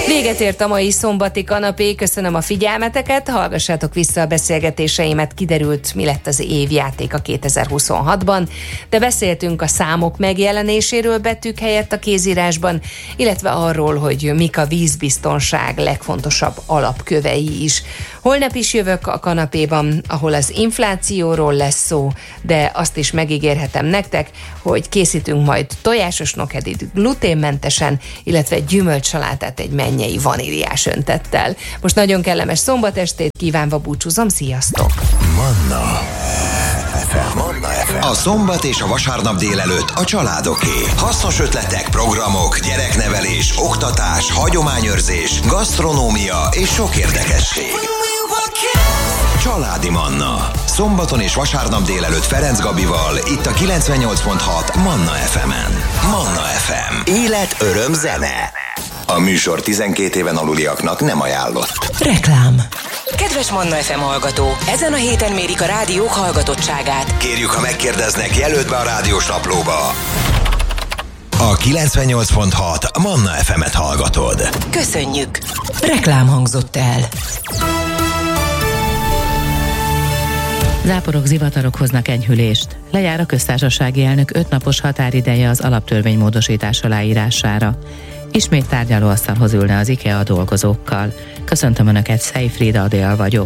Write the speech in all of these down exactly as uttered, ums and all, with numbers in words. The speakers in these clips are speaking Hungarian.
Véget ért a mai szombati kanapé, köszönöm a figyelmeteket, hallgassátok vissza a beszélgetéseimet, kiderült, mi lett az évjátéka kétezer-huszonhatban, de beszéltünk a számok megjelenéséről betűk helyett a kézírásban, illetve arról, hogy mik a vízbiztonság legfontosabb alapkövei is. Holnap is jövök a kanapéban, ahol az inflációról lesz szó, de azt is megígérhetem nektek, hogy készítünk majd tojásos nokedit gluténmentesen, illetve gyümölcsalátát egy mennyei vaníliás öntettel. Most nagyon kellemes szombatestét kívánva búcsúzom, sziasztok! Manna ef em. Manna ef em. A szombat és a vasárnap délelőtt a családoké. Hasznos ötletek, programok, gyereknevelés, oktatás, hagyományőrzés, gasztronómia és sok érdekesség. Családi Manna. Szombaton és vasárnap délelőtt Ferenc Gabival, itt a kilencvennyolc pont hat Manna ef emen. Manna ef em. Élet, öröm, zene. A műsor tizenkét éven aluliaknak nem ajánlott. Reklám. Kedves Manna ef em hallgató, ezen a héten mérik a rádiók hallgatottságát. Kérjük, ha megkérdeznek, jelölt be a rádiós naplóba. A kilencvennyolc pont hat Manna ef emet hallgatod. Köszönjük. Reklám hangzott el. Záporok, zivatarok hoznak enyhülést. Lejár a köztársasági elnök ötnapos határideje az alaptörvény módosítás aláírására. Ismét tárgyalóasztalhoz ülne az IKEA a dolgozókkal. Köszöntöm Önöket, Szejfried Adél vagyok.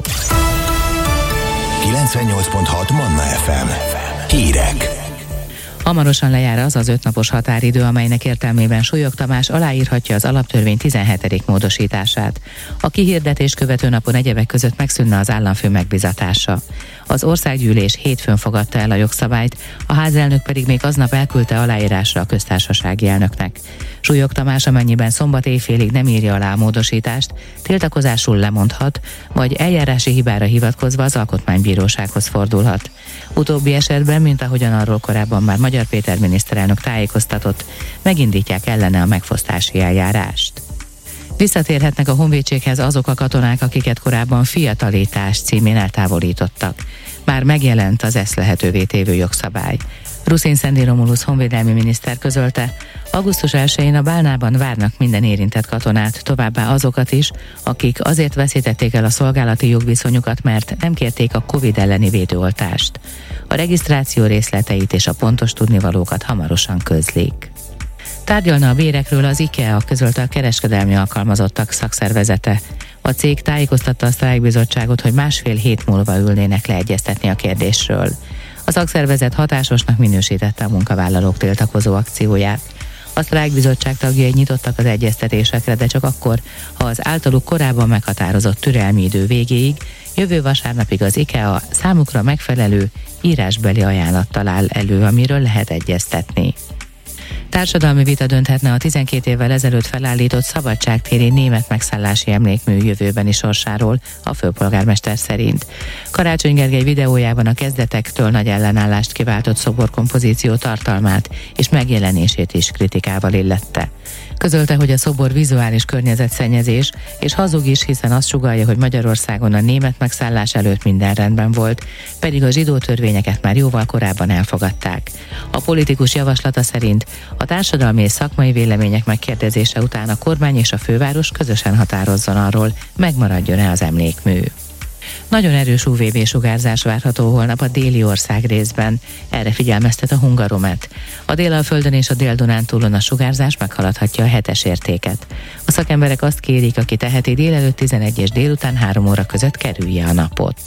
kilencvennyolc pont hat Manna ef em. Hírek. Hamarosan lejár az az ötnapos határidő, amelynek értelmében Súlyog Tamás aláírhatja az alaptörvény tizenhetedik módosítását. A kihirdetés követő napon egyebek között megszűnne az államfő megbizatása. Az országgyűlés hétfőn fogadta el a jogszabályt, a házelnök pedig még aznap elküldte aláírásra a köztársasági elnöknek. Súlyog Tamás, amennyiben szombat éjfélig nem írja alá a módosítást, tiltakozásul lemondhat, vagy eljárási hibára hivatkozva az alkotmánybírósághoz fordulhat. Utóbbi esetben, mint ahogyan arról korábban már Magyar Péter miniszterelnök tájékoztatott, megindítják ellene a megfosztási eljárást. Visszatérhetnek a honvédséghez azok a katonák, akiket korábban fiatalítás címén eltávolítottak. Már megjelent az ezt lehetővé tévő jogszabály. Ruszin Szendi Romulusz honvédelmi miniszter közölte, augusztus elsején a Bálnában várnak minden érintett katonát, továbbá azokat is, akik azért veszítették el a szolgálati jogviszonyukat, mert nem kérték a Covid elleni védőoltást. A regisztráció részleteit és a pontos tudnivalókat hamarosan közlik. Tárgyalna a bérekről az IKEA, közölte a kereskedelmi alkalmazottak szakszervezete. A cég tájékoztatta a sztrájkbizottságot, hogy másfél hét múlva ülnének leegyeztetni a kérdésről. A szakszervezet hatásosnak minősítette a munkavállalók tiltakozó akcióját. A sztrájkbizottság tagjai nyitottak az egyeztetésekre, de csak akkor, ha az általuk korábban meghatározott türelmi idő végéig, jövő vasárnapig az IKEA számukra megfelelő írásbeli ajánlattal áll elő, amiről lehet egyeztetni. Társadalmi vita dönthetne a tizenkét évvel ezelőtt felállított szabadságtéri német megszállási emlékmű jövőbeni sorsáról, a főpolgármester szerint. Karácsony Gergely videójában a kezdetektől nagy ellenállást kiváltott szoborkompozíció tartalmát és megjelenését is kritikával illette. Közölte, hogy a szobor vizuális környezetszennyezés, és hazug is, hiszen azt sugallja, hogy Magyarországon a német megszállás előtt minden rendben volt, pedig a zsidó törvényeket már jóval korábban elfogadták. A politikus javaslata szerint a társadalmi és szakmai vélemények megkérdezése után a kormány és a főváros közösen határozzon arról, megmaradjon-e az emlékmű. Nagyon erős ú vé bé-sugárzás várható holnap a déli ország részben. Erre figyelmeztet a Hungaromet. A Délalföldön és a Dél-Dunántúlon a sugárzás meghaladhatja a hetes értéket. A szakemberek azt kérik, aki teheti, délelőtt tizenegy és délután három óra között kerülje a napot.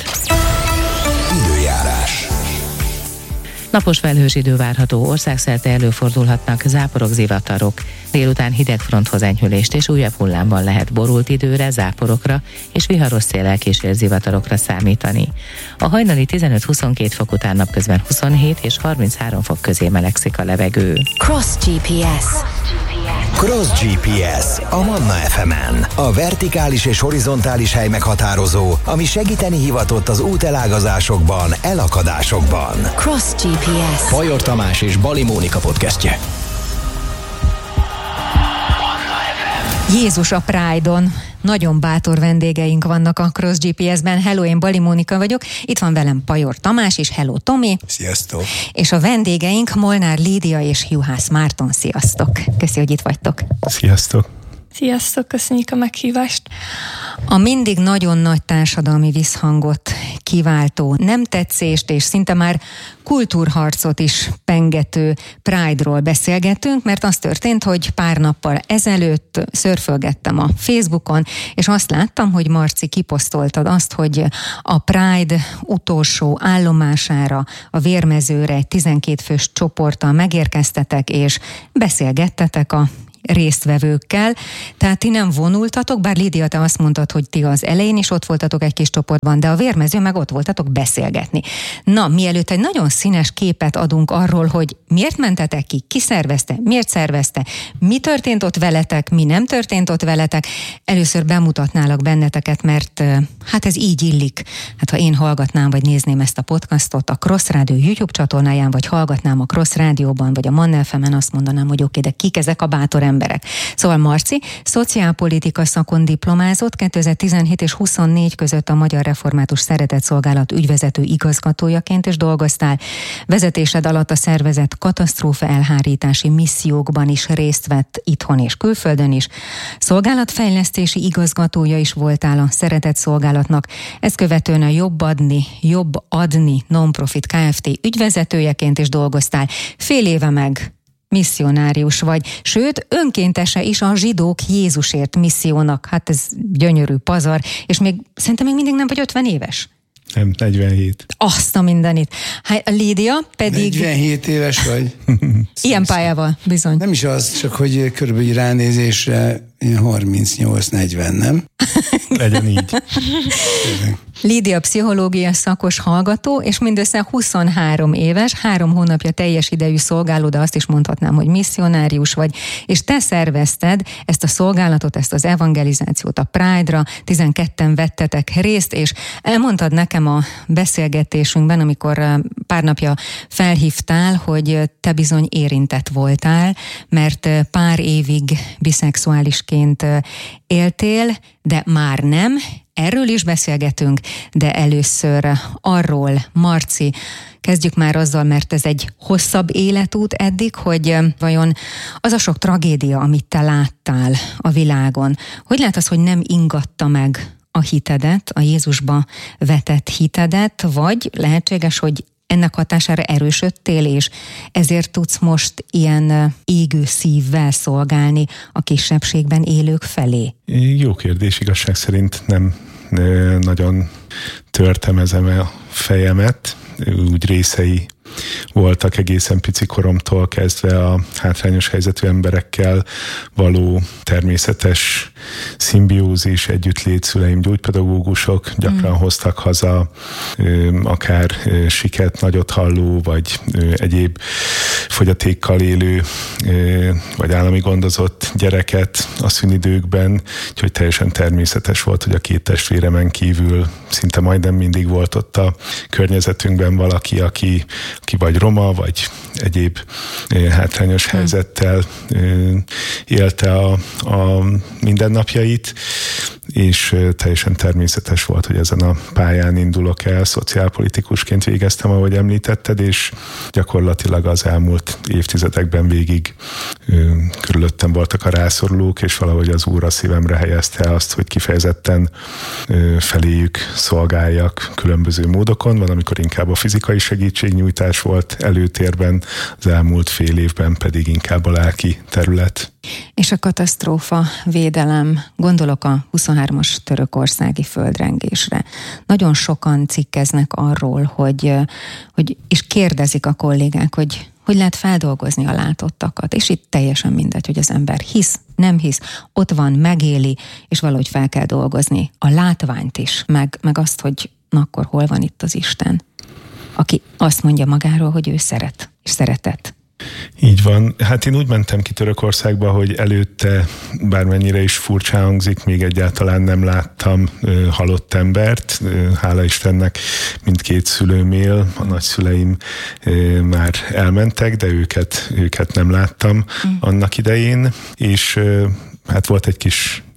Időjárás. Napos felhős idő várható, országszerte előfordulhatnak záporok, zivatarok. Délután hidegfronthoz enyhülést és újabb hullámban lehet borult időre, záporokra és viharos széllel kísért zivatarokra számítani. A hajnali tizenöt-huszonkettő fok után napközben huszonhét és harminchárom fok közé melegszik a levegő. Cross gé pé es. Cross gé pé es a Manna ef emen. A vertikális és horizontális hely meghatározó, ami segíteni hivatott az útelágazásokban, elakadásokban. Cross gé pé es. Pajor Tamás és Bali Mónika podcastje. Jézus a Pride-on. Nagyon bátor vendégeink vannak a Cross gé pé es-ben. Hello, én Bali Mónika vagyok. Itt van velem Pajor Tamás is. Hello, Tomi. Sziasztok. És a vendégeink Molnár Lídia és Juhász Márton. Sziasztok. Köszi, hogy itt vagytok. Sziasztok. Sziasztok, köszönjük a meghívást. A mindig nagyon nagy társadalmi visszhangot kiváltó, nem tetszést és szinte már kultúrharcot is pengető Pride-ról beszélgetünk, mert az történt, hogy pár nappal ezelőtt szörfölgettem a Facebookon, és azt láttam, hogy Marci kiposztoltad azt, hogy a Pride utolsó állomására, a Vérmezőre egy tizenkét fős csoporttal megérkeztetek, és beszélgettetek a résztvevőkkel, tehát ti nem vonultatok, bár Lídia, te azt mondtad, hogy ti az elején is ott voltatok egy kis csoportban, de a Vérmező meg ott voltatok beszélgetni. Na, mielőtt egy nagyon színes képet adunk arról, hogy miért mentetek ki, ki szervezte, miért szervezte, mi történt ott veletek, mi nem történt ott veletek, először bemutatnálak benneteket, mert hát ez így illik. Hát ha én hallgatnám, vagy nézném ezt a podcastot a Cross Rádió YouTube csatornáján, vagy hallgatnám a Cross Rádióban, vagy a Manna ef emen, azt mondanám, hogy oké, de kik ezek a bátor emberek. Szóval Marci, szociálpolitika szakon diplomázott, kétezer-tizenhét és huszonnégy között a Magyar Református Szeretetszolgálat ügyvezető igazgatójaként is dolgoztál. Vezetésed alatt a szervezet katasztrófa elhárítási missziókban is részt vett itthon és külföldön is. Szolgálatfejlesztési igazgatója is voltál a Szeretetszolgálatnak. Ezt követően a Jobb adni, Jobb adni non-profit Kft. Ügyvezetőjeként is dolgoztál. Fél éve meg misszionárius vagy, sőt, önkéntese is a Zsidók Jézusért missziónak. Hát ez gyönyörű pazar, és még szerintem még mindig nem vagy ötven éves. Nem, negyvenhét. Azt a mindenit. Hát Lídia pedig... negyvenhét éves vagy. Ilyen pályával, bizony. Nem is az, csak hogy körülbelül ránézésre harmincnyolc negyven, nem? Legyen így. Lídia pszichológia szakos hallgató, és mindössze huszonhárom éves, három hónapja teljes idejű szolgáló, de azt is mondhatnám, hogy misszionárius vagy, és te szervezted ezt a szolgálatot, ezt az evangelizációt a Pride-ra, tizenketten vettetek részt, és elmondtad nekem a beszélgetésünkben, amikor pár napja felhívtál, hogy te bizony érintett voltál, mert pár évig biszexuálisként éltél, de már nem. Erről is beszélgetünk, de először arról, Marci, kezdjük már azzal, mert ez egy hosszabb életút eddig, hogy vajon az a sok tragédia, amit te láttál a világon, hogy lehet az, hogy nem ingatta meg a hitedet, a Jézusba vetett hitedet, vagy lehetséges, hogy ennek hatására erősödtél, és ezért tudsz most ilyen égő szívvel szolgálni a kisebbségben élők felé? Jó kérdés, igazság szerint nem nagyon törtem ezen a fejemet, úgy részei voltak egészen pici koromtól kezdve a hátrányos helyzetű emberekkel való természetes szimbiózis, együttlét, szüleim gyógypedagógusok, gyakran mm. hoztak haza akár siket, nagyot halló, vagy egyéb fogyatékkal élő, vagy állami gondozott gyereket a szünidőkben, úgyhogy teljesen természetes volt, hogy a két testvéremen kívül szinte majdnem mindig volt ott a környezetünkben valaki, aki, aki vagy roma, vagy egyéb hátrányos hmm. helyzettel élte a, a mindennapjait, és teljesen természetes volt, hogy ezen a pályán indulok el. Szociálpolitikusként végeztem, ahogy említetted, és gyakorlatilag az elmúlt évtizedekben végig ö, körülöttem voltak a rászorulók, és valahogy az Úr a szívemre helyezte azt, hogy kifejezetten ö, feléjük szolgáljak különböző módokon. Van, amikor inkább a fizikai segítségnyújtás volt előtérben, az elmúlt fél évben pedig inkább a lelki terület. És a katasztrófa védelem, gondolok a huszonhármas törökországi földrengésre. Nagyon sokan cikkeznek arról, hogy, hogy és kérdezik a kollégák, hogy hogy lehet feldolgozni a látottakat. És itt teljesen mindegy, hogy az ember hisz, nem hisz, ott van, megéli, és valahogy fel kell dolgozni a látványt is, meg, meg azt, hogy na akkor hol van itt az Isten, aki azt mondja magáról, hogy ő szeret, és szeretett. Így van. Hát én úgy mentem ki Törökországba, hogy előtte, bármennyire is furcsa hangzik, még egyáltalán nem láttam ö, halott embert. Ö, hála Istennek mindkét szülőm él, a nagyszüleim ö, már elmentek, de őket, őket nem láttam mm. annak idején, és ö, hát volt egy kis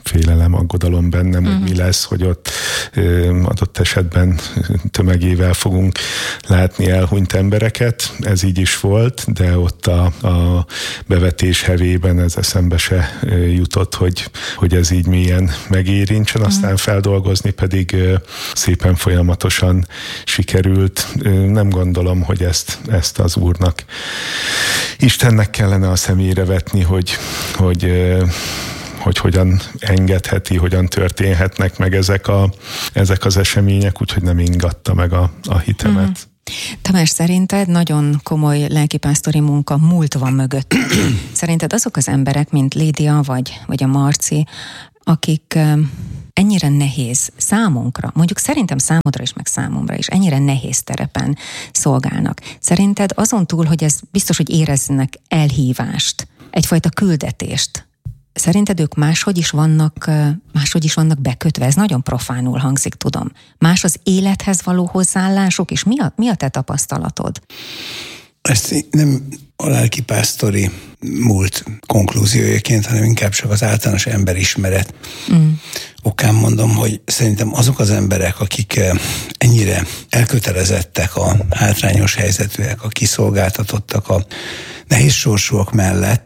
félelem, aggodalom bennem, uh-huh. hogy mi lesz, hogy ott ö, adott esetben tömegével fogunk látni elhunyt embereket. Ez így is volt, de ott a, a bevetés hevében ez eszembe se jutott, hogy, hogy ez így mélyen megérintsen, aztán uh-huh. feldolgozni pedig ö, szépen folyamatosan sikerült. Ö, nem gondolom, hogy ezt, ezt az Úrnak, Istennek kellene a szemére vetni, hogy, hogy ö, hogy hogyan engedheti, hogyan történhetnek meg ezek, a, ezek az események, úgyhogy nem ingatta meg a, a hitemet. Mm. Tamás, szerinted nagyon komoly lelkipásztori munka múlt van mögött. Szerinted azok az emberek, mint Lídia vagy, vagy a Marci, akik ennyire nehéz számunkra, mondjuk szerintem számodra is, meg számomra is, ennyire nehéz terepen szolgálnak. Szerinted azon túl, hogy ez biztos, hogy éreznek elhívást, egyfajta küldetést, szerinted ők máshogy is vannak, máshogy is vannak bekötve? Ez nagyon profánul hangzik, tudom. Más az élethez való hozzáállásuk, és mi a, mi a te tapasztalatod? Ezt nem a lelkipásztori múlt konklúziójaként, hanem inkább csak az általános emberismeret mm. okán mondom, hogy szerintem azok az emberek, akik ennyire elkötelezettek, a hátrányos helyzetűek, a kiszolgáltatottak, a nehéz sorsúak mellett,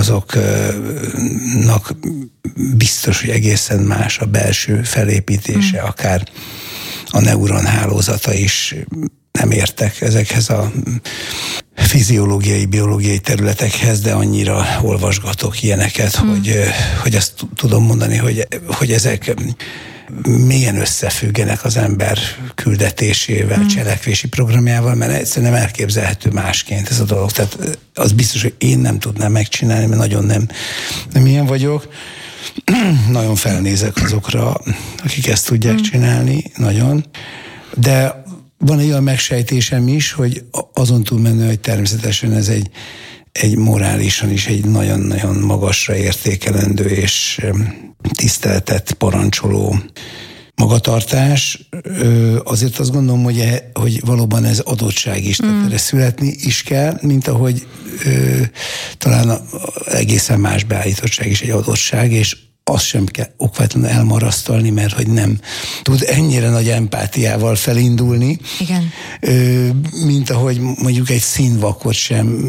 azoknak biztos, hogy egészen más a belső felépítése, mm. akár a neuronhálózata is nem értek ezekhez a fiziológiai, biológiai területekhez, de annyira olvasgatok ilyeneket, mm. hogy, hogy azt tudom mondani, hogy, hogy ezek mélyen összefüggenek az ember küldetésével, mm. cselekvési programjával, mert egyszerűen nem elképzelhető másként ez a dolog. Tehát az biztos, hogy én nem tudnám megcsinálni, mert nagyon nem, nem ilyen vagyok. Nagyon felnézek azokra, akik ezt tudják mm. csinálni, nagyon. De van egy olyan megsejtésem is, hogy azon túl menő, hogy természetesen ez egy, egy morálisan is egy nagyon-nagyon magasra értékelendő és tiszteletet parancsoló magatartás. Azért azt gondolom, hogy, hogy valóban ez adottság is, tehát mm. erre születni is kell, mint ahogy ö, talán egészen más beállítottság is egy adottság, és azt sem kell okvetlenül elmarasztalni, mert hogy nem tud ennyire nagy empátiával felindulni, igen. mint ahogy mondjuk egy színvakot sem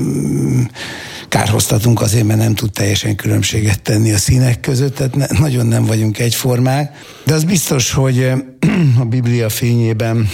kárhoztatunk azért, mert nem tud teljesen különbséget tenni a színek között, tehát ne, nagyon nem vagyunk egyformák, de az biztos, hogy a Biblia fényében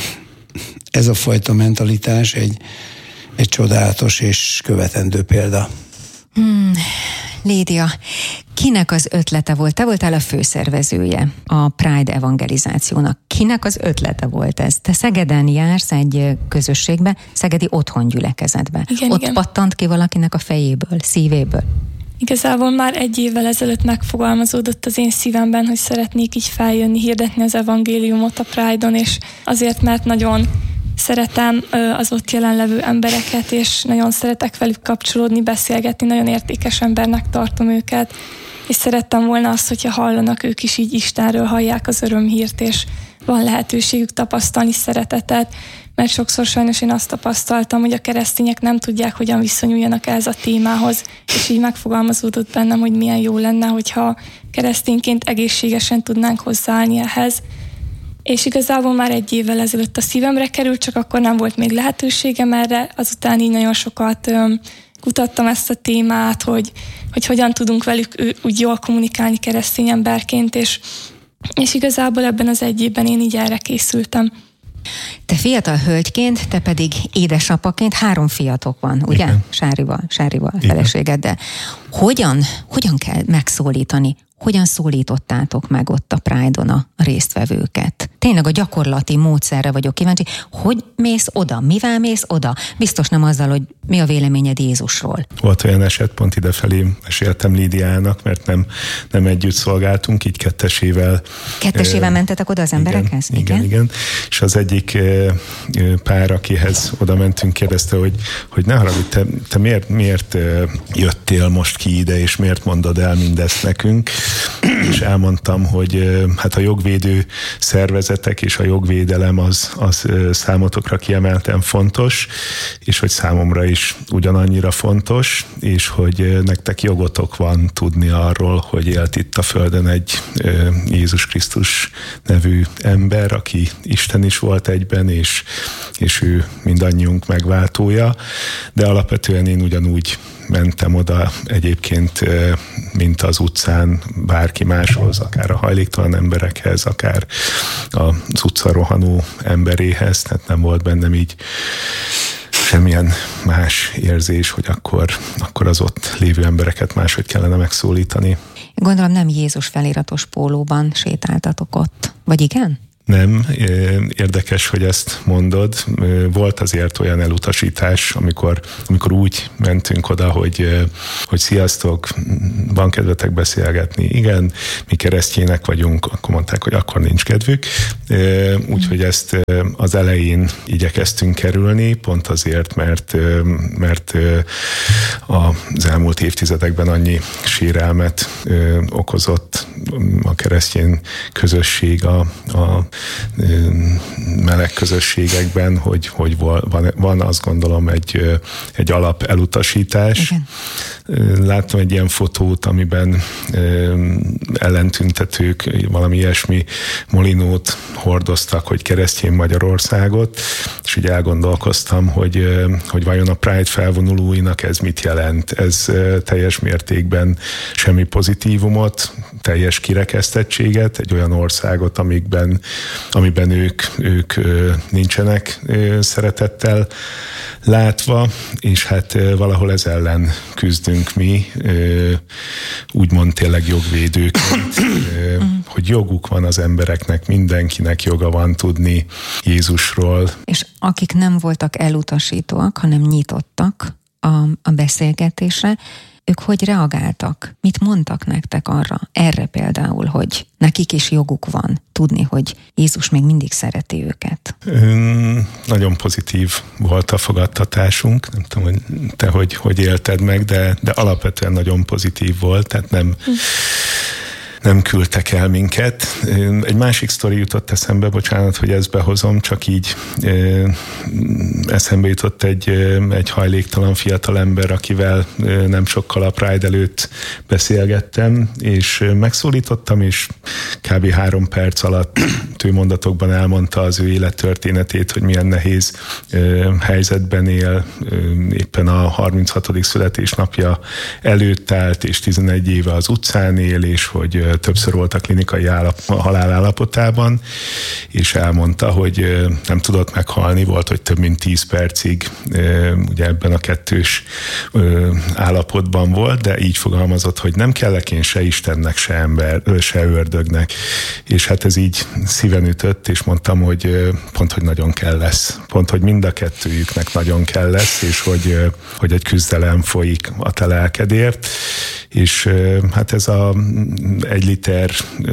ez a fajta mentalitás egy, egy csodálatos és követendő példa. Hmm. Lídia, kinek az ötlete volt? Te voltál a főszervezője a Pride evangelizációnak. Kinek az ötlete volt ez? Te Szegeden jársz egy közösségbe, szegedi otthongyülekezetbe. Igen, Ott igen. pattant ki valakinek a fejéből, szívéből? Igazából már egy évvel ezelőtt megfogalmazódott az én szívemben, hogy szeretnék így feljönni, hirdetni az evangéliumot a Pride-on, és azért, mert nagyon szeretem az ott jelenlevő embereket, és nagyon szeretek velük kapcsolódni, beszélgetni, nagyon értékes embernek tartom őket, és szerettem volna azt, hogyha hallanak ők is így Istenről, hallják az örömhírt, és van lehetőségük tapasztalni szeretetet, mert sokszor sajnos én azt tapasztaltam, hogy a keresztények nem tudják, hogyan viszonyuljanak ehhez a témához, és így megfogalmazódott bennem, hogy milyen jó lenne, hogyha keresztényként egészségesen tudnánk hozzáállni ehhez. És igazából már egy évvel ezelőtt a szívemre került, csak akkor nem volt még lehetőségem erre. Azután így nagyon sokat öm, kutattam ezt a témát, hogy, hogy hogyan tudunk velük ő, úgy jól kommunikálni keresztény emberként, és, és igazából ebben az egy évben én így erre készültem. Te fiatal hölgyként, te pedig édesapaként, három fiatok van, ugye? Igen. Sárival, Sárival, feleségeddel. Hogyan, hogyan kell megszólítani? Hogyan szólítottátok meg ott a Pride-on a résztvevőket? Tényleg a gyakorlati módszerre vagyok kíváncsi. Hogy mész oda? Mivel mész oda? Biztos nem azzal, hogy mi a véleményed Jézusról. Volt olyan eset, pont idefelé meséltem Lídiának, mert nem, nem együtt szolgáltunk, így kettesével. Kettesével uh, mentetek oda az emberekhez? Igen, igen, igen. És az egyik uh, pár, akihez oda mentünk, kérdezte, hogy, hogy ne haragudj, te, te miért, miért uh, jöttél most ki ide, és miért mondod el mindezt nekünk? és elmondtam, hogy hát a jogvédő szervezetek és a jogvédelem az, az számotokra kiemelten fontos, és hogy számomra is ugyanannyira fontos, és hogy nektek jogotok van tudni arról, hogy élt itt a Földön egy Jézus Krisztus nevű ember, aki Isten is volt egyben, és, és ő mindannyiunk megváltója, de alapvetően én ugyanúgy mentem oda egyébként, mint az utcán bárki máshoz, akár a hajléktalan emberekhez, akár az utca rohanó emberéhez, tehát nem volt bennem így semmilyen más érzés, hogy akkor, akkor az ott lévő embereket máshogy kellene megszólítani. Gondolom nem Jézus feliratos pólóban sétáltatok ott, vagy igen? Nem, érdekes, hogy ezt mondod. Volt azért olyan elutasítás, amikor, amikor úgy mentünk oda, hogy, hogy sziasztok, van kedvetek beszélgetni? Igen, mi keresztjének vagyunk, akkor mondták, hogy akkor nincs kedvük. Úgyhogy ezt az elején igyekeztünk kerülni, pont azért, mert, mert az elmúlt évtizedekben annyi sérelmet okozott a keresztény közösség a, a meleg közösségekben, hogy, hogy van, van azt gondolom egy, egy alap elutasítás. Igen. Láttam egy ilyen fotót, amiben ellentüntetők valami ilyesmi molinót hordoztak, hogy keresztény Magyarországot, és így elgondolkoztam, hogy, hogy vajon a Pride felvonulóinak ez mit jelent. Ez teljes mértékben semmi pozitívumot, teljes kirekesztettséget, egy olyan országot, amikben, amiben ők, ők nincsenek szeretettel látva, és hát valahol ez ellen küzdünk mi, úgymond tényleg jogvédőként, hogy joguk van az embereknek, mindenkinek joga van tudni Jézusról. És akik nem voltak elutasítóak, hanem nyitottak a, a beszélgetésre, ők hogy reagáltak? Mit mondtak nektek arra? Erre például, hogy nekik is joguk van tudni, hogy Jézus még mindig szereti őket. Üm, nagyon pozitív volt a fogadtatásunk. Nem tudom, hogy te hogy, hogy élted meg, de, de alapvetően nagyon pozitív volt, tehát nem... Hm. nem küldtek el minket. Egy másik sztori jutott eszembe, bocsánat, hogy ezt behozom, csak így eszembe jutott egy, egy hajléktalan fiatalember, akivel nem sokkal a Pride előtt beszélgettem, és megszólítottam, és kb. három perc alatt tőmondatokban elmondta az ő élettörténetét, hogy milyen nehéz helyzetben él, éppen a harminchatodik születésnapja előtt állt, és tizenegy éve az utcán él, és hogy többször volt a klinikai állap, a halálállapotában, és elmondta, hogy nem tudott meghalni, volt, hogy több mint tíz percig ugye ebben a kettős állapotban volt, de így fogalmazott, hogy nem kellek én se Istennek, se ember, se ördögnek. És hát ez így szíven ütött, és mondtam, hogy pont, hogy nagyon kell lesz. Pont, hogy mind a kettőjüknek nagyon kell lesz, és hogy, hogy egy küzdelem folyik a te lelkedért. És hát ez a egy liter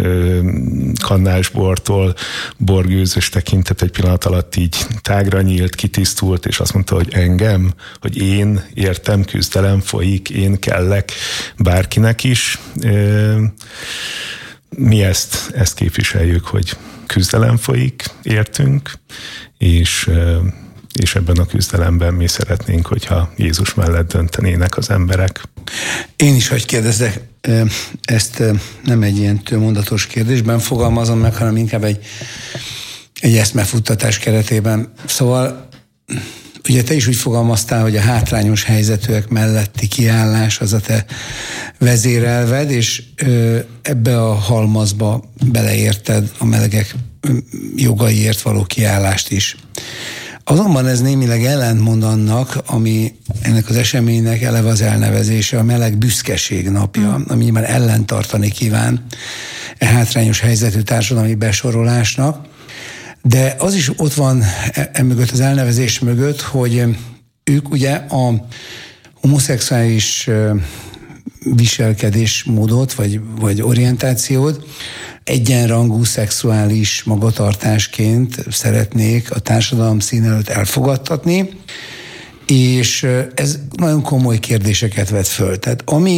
kannásbortól borgőzös tekintet egy pillanat alatt így tágra nyílt, kitisztult, és azt mondta, hogy engem, hogy én értem, küzdelem folyik, én kellek bárkinek is. Mi ezt, ezt képviseljük, hogy küzdelem folyik, értünk, és és ebben a küzdelemben mi szeretnénk, hogyha Jézus mellett döntenének az emberek. Én is, hogy kérdezzek, ezt nem egy ilyen tőmondatos kérdésben fogalmazom meg, hanem inkább egy, egy eszmefuttatás keretében. Szóval ugye te is úgy fogalmaztál, hogy a hátrányos helyzetűek melletti kiállás az a te vezérelved, és ebbe a halmazba beleérted a melegek jogaiért való kiállást is. Azonban ez némileg ellentmond annak, ami ennek az eseménynek eleve az elnevezése, a meleg büszkeség napja, ami már ellentartani kíván e hátrányos helyzetű társadalmi besorolásnak. De az is ott van emögött, az elnevezés mögött, hogy ők ugye a homoszexuális viselkedésmódot, vagy, vagy orientációt egyenrangú szexuális magatartásként szeretnék a társadalom szín előtt elfogadtatni, és ez nagyon komoly kérdéseket vet föl. Tehát amíg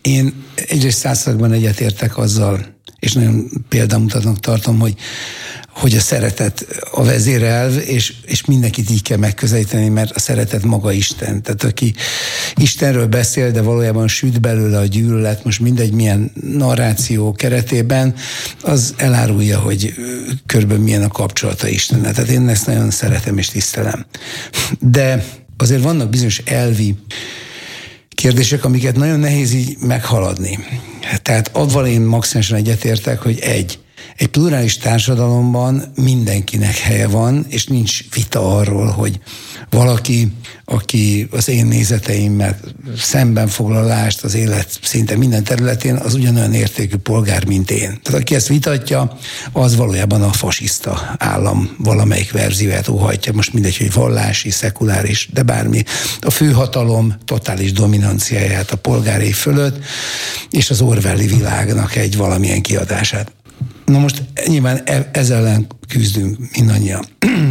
Én egyrészt százszakban egyetértek azzal, és nagyon példamutatnak tartom, hogy, hogy a szeretet a vezérelv, és, és mindenkit így kell megközelíteni, mert a szeretet maga Isten. Tehát aki Istenről beszél, de valójában süt belőle a gyűlölet, most mindegy milyen narráció keretében, az elárulja, hogy körülbelül milyen a kapcsolata Istennel. Tehát én ezt nagyon szeretem és tisztelem. De azért vannak bizonyos elvi kérdések, amiket nagyon nehéz így meghaladni. Tehát avval én maximálisan egyetértek, hogy egy, egy plurális társadalomban mindenkinek helye van, és nincs vita arról, hogy valaki, aki az én nézeteimmel szemben foglalást az élet szinte minden területén, az ugyanolyan értékű polgár, mint én. Tehát aki ezt vitatja, az valójában a fasiszta állam valamelyik verzióját óhajtja, most mindegy, hogy vallási, szekuláris, de bármi. A főhatalom totális dominanciáját a polgárai fölött, és az orwelli világnak egy valamilyen kiadását. Na most nyilván ezzel ellen küzdünk mindannyian.